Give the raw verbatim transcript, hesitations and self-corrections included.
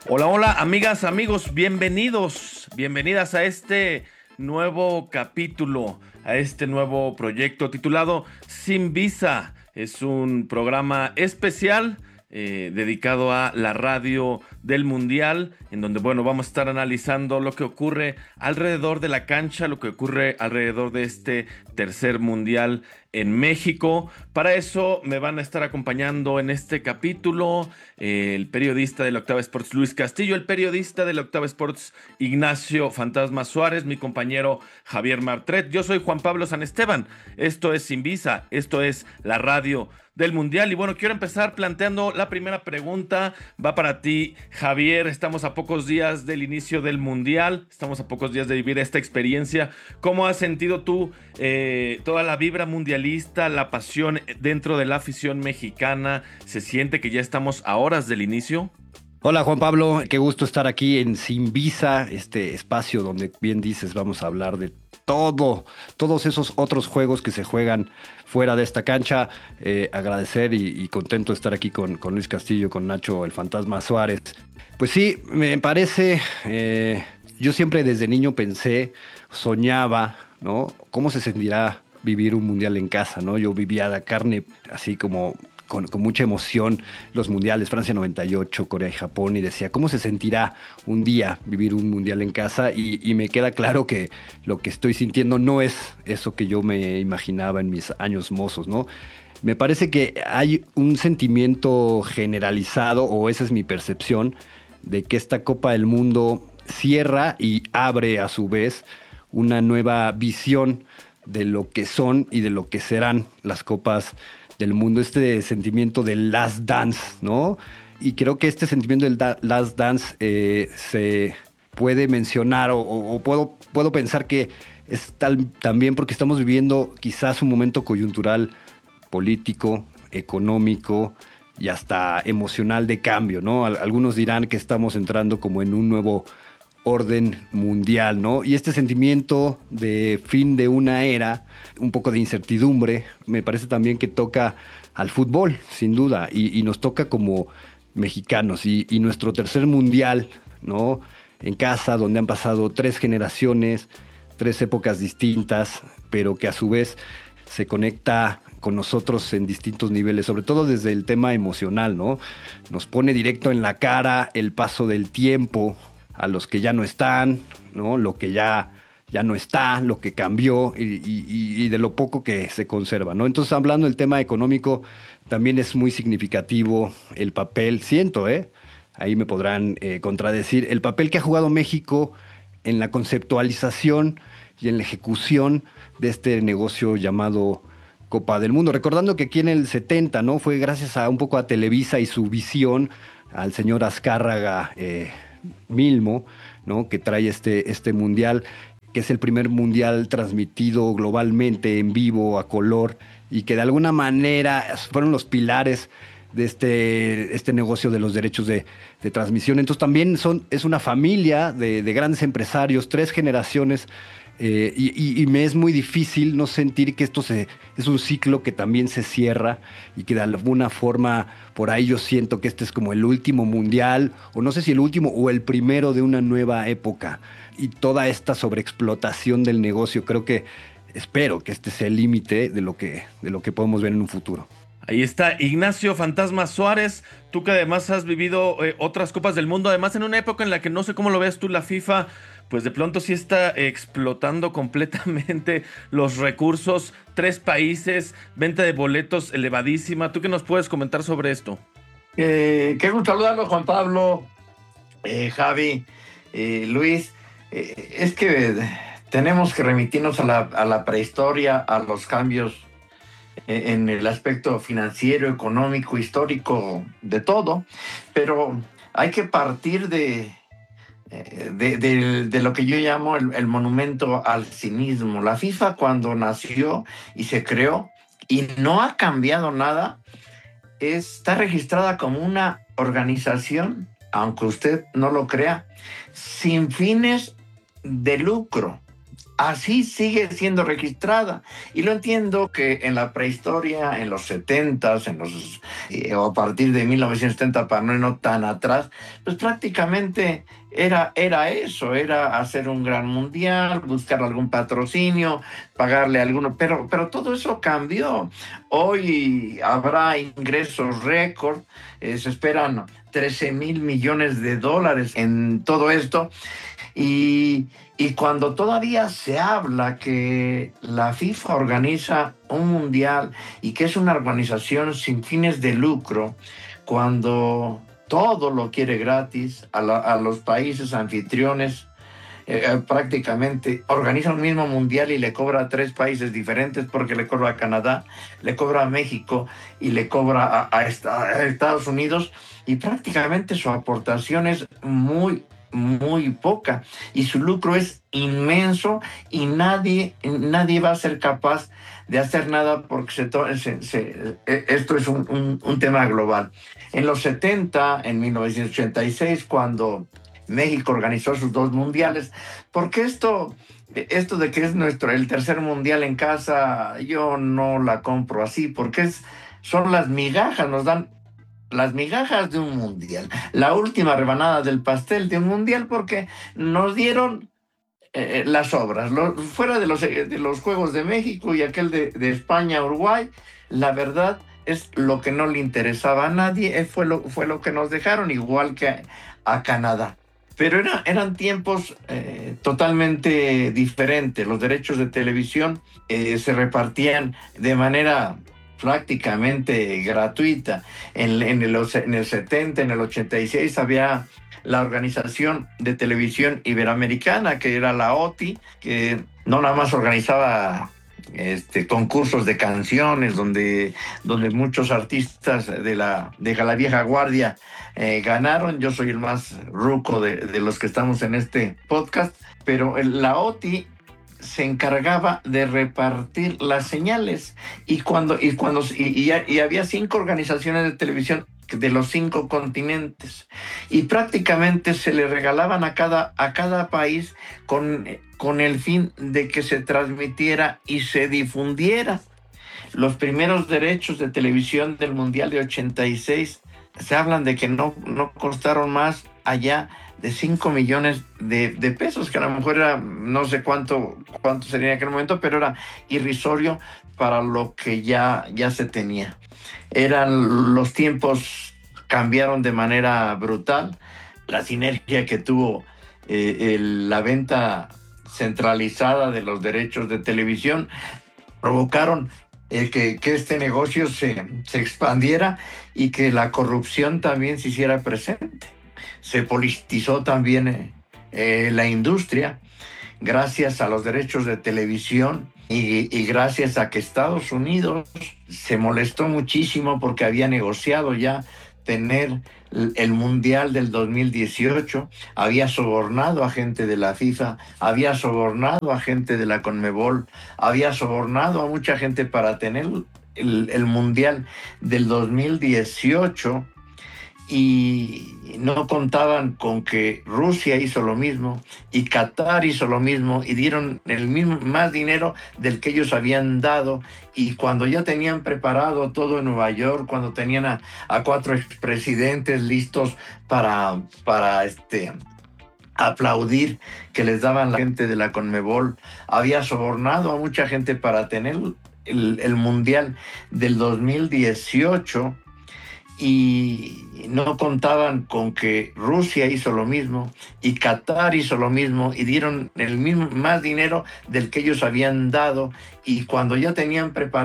Hola, hola, amigas, amigos, bienvenidos, bienvenidas a este nuevo capítulo, a este nuevo proyecto titulado Sin Visa. Es un programa especial eh, dedicado a la radio del Mundial, en donde, bueno, vamos a estar analizando lo que ocurre alrededor de la cancha, lo que ocurre alrededor de este tercer Mundial en México. Para eso me van a estar acompañando en este capítulo eh, el periodista de la Octava Sports Luis Castillo, el periodista de la Octava Sports Ignacio Fantasma Suárez, mi compañero Javier Martret. Yo soy Juan Pablo San Esteban. Esto es Sin Visa, esto es la radio del Mundial. Y bueno, quiero empezar planteando la primera pregunta. Va para ti, Javier. Estamos a pocos días del inicio del Mundial, estamos a pocos días de vivir esta experiencia. ¿Cómo has sentido tú eh, toda la vibra mundialista, la pasión dentro de la afición mexicana? ¿Se siente que ya estamos a horas del inicio? Hola Juan Pablo, qué gusto estar aquí en Sin Visa, este espacio donde bien dices vamos a hablar de todo, todos esos otros juegos que se juegan fuera de esta cancha. Eh, agradecer y, y contento de estar aquí con, con Luis Castillo, con Nacho el Fantasma Suárez. Pues sí, me parece, eh, yo siempre desde niño pensé, soñaba, ¿no? ¿Cómo se sentirá vivir un mundial en casa, ¿no? Yo vivía de carne así como Con, con mucha emoción los mundiales, Francia noventa y ocho, Corea y Japón, y decía, ¿cómo se sentirá un día vivir un mundial en casa? Y, y me queda claro que lo que estoy sintiendo no es eso que yo me imaginaba en mis años mozos, ¿no? Me parece que hay un sentimiento generalizado, o esa es mi percepción, de que esta Copa del Mundo cierra y abre a su vez una nueva visión de lo que son y de lo que serán las copas del mundo, este sentimiento del last dance, ¿no? Y creo que este sentimiento del da- last dance eh, se puede mencionar o, o- o puedo, puedo pensar que es tal, también porque estamos viviendo quizás un momento coyuntural político, económico y hasta emocional de cambio, ¿no? Al- algunos dirán que estamos entrando como en un nuevo orden mundial, ¿no? Y este sentimiento de fin de una era, un poco de incertidumbre, me parece también que toca al fútbol, sin duda, y, y nos toca como mexicanos. Y, y nuestro tercer mundial, ¿no? En casa, donde han pasado tres generaciones, tres épocas distintas, pero que a su vez se conecta con nosotros en distintos niveles, sobre todo desde el tema emocional, ¿no? Nos pone directo en la cara el paso del tiempo, a los que ya no están, ¿no? Lo que ya, ya no está, lo que cambió y, y- y de lo poco que se conserva, ¿no? Entonces, hablando del tema económico, también es muy significativo el papel, siento, ¿eh? Ahí me podrán eh, contradecir, el papel que ha jugado México en la conceptualización y en la ejecución de este negocio llamado Copa del Mundo. Recordando que aquí en el setenta, ¿no? Fue gracias a un poco a Televisa y su visión, al señor Azcárraga, eh, Milmo, ¿no? Que trae este, este mundial, que es el primer mundial transmitido globalmente en vivo, a color, y que de alguna manera fueron los pilares de este, este negocio de los derechos de, de transmisión. Entonces también son, es una familia de, de grandes empresarios, tres generaciones, eh, y, y- y me es muy difícil no sentir que esto se, es un ciclo que también se cierra y que de alguna forma por ahí yo siento que este es como el último mundial, o no sé si el último o el primero de una nueva época. Y toda esta sobreexplotación del negocio, creo que espero que este sea el límite de lo que, de lo que podemos ver en un futuro. Ahí está Ignacio Fantasma Suárez, tú que además has vivido eh, otras copas del mundo, además en una época en la que no sé cómo lo ves tú, la FIFA, pues de pronto sí está explotando completamente los recursos, tres países, venta de boletos elevadísima. ¿Tú qué nos puedes comentar sobre esto? Eh, qué gusto saludarlo, Juan Pablo, eh, Javi, eh, Luis. Eh, es que tenemos que remitirnos a la, a la prehistoria, a los cambios eh, en el aspecto financiero, económico, histórico, de todo, pero hay que partir de, eh, de, de- de lo que yo llamo el, el monumento al cinismo. La FIFA, cuando nació y se creó y no ha cambiado nada, está registrada como una organización, aunque usted no lo crea, sin fines de lucro. así sigue siendo registrada. Y lo entiendo que en la prehistoria, en los setentas, en los, eh, o a partir de mil novecientos setenta, para no irnos tan atrás, pues prácticamente era, era eso, era hacer un gran mundial, buscar algún patrocinio, pagarle a alguno, pero, pero todo eso cambió. Hoy habrá ingresos récord, eh, se esperan trece mil millones de dólares en todo esto. Y, y cuando todavía se habla que la FIFA organiza un mundial y que es una organización sin fines de lucro, cuando todo lo quiere gratis a, la, a los países anfitriones, eh, prácticamente organiza un mismo mundial y le cobra a tres países diferentes, porque le cobra a Canadá, le cobra a México y le cobra a, a, a Estados Unidos, y prácticamente su aportación es muy muy poca y su lucro es inmenso, y nadie, nadie va a ser capaz de hacer nada porque se to- se, se, esto es un, un, un tema global. En los setenta, en mil novecientos ochenta y seis, cuando México organizó sus dos mundiales, porque esto, esto de que es nuestro el tercer mundial en casa, yo no la compro así, porque es, son las migajas, nos dan las migajas de un mundial, la última rebanada del pastel de un mundial, porque nos dieron eh, las obras, lo, fuera de los, de los Juegos de México y aquel de, de España, Uruguay, la verdad es lo que no le interesaba a nadie, fue lo, fue lo que nos dejaron, igual que a, a Canadá. Pero era, eran tiempos eh, totalmente diferentes, los derechos de televisión eh, se repartían de manera prácticamente gratuita. En, en, el, en el setenta, en el ochenta y seis había la Organización de Televisión Iberoamericana, que era la O T I, que no nada más organizaba este, concursos de canciones, donde, donde muchos artistas de la, de la vieja guardia eh, ganaron. Yo soy el más ruco de, de los que estamos en este podcast, pero la O T I se encargaba de repartir las señales, y cuando y cuando y, y, y había cinco organizaciones de televisión de los cinco continentes, y prácticamente se le regalaban a cada a cada país con con el fin de que se transmitiera y se difundiera. Los primeros derechos de televisión del Mundial de ochenta y seis se hablan de que no no costaron más allá de cinco millones de, de pesos, que a lo mejor era, no sé cuánto, cuánto sería en aquel momento, pero era irrisorio para lo que ya, ya se tenía. Eran, los tiempos cambiaron de manera brutal. La sinergia que tuvo eh, el, la venta centralizada de los derechos de televisión provocaron eh, que, que este negocio se, se expandiera y que la corrupción también se hiciera presente. Se politizó también eh, la industria gracias a los derechos de televisión, y, y gracias a que Estados Unidos se molestó muchísimo porque había negociado ya tener el Mundial del dos mil dieciocho, había sobornado a gente de la FIFA, había sobornado a gente de la CONMEBOL, había sobornado a mucha gente para tener el, el Mundial del dos mil dieciocho, y no contaban con que Rusia hizo lo mismo y Qatar hizo lo mismo, y dieron el mismo, más dinero del que ellos habían dado. Y cuando ya tenían preparado todo en Nueva York, cuando tenían a, a cuatro expresidentes listos para, para este, aplaudir que les daban la gente de la CONMEBOL, había sobornado a mucha gente para tener el, el Mundial del dos mil dieciocho, y no contaban con que Rusia hizo lo mismo y Qatar hizo lo mismo, y dieron el mismo, más dinero del que ellos habían dado. Y cuando ya tenían preparado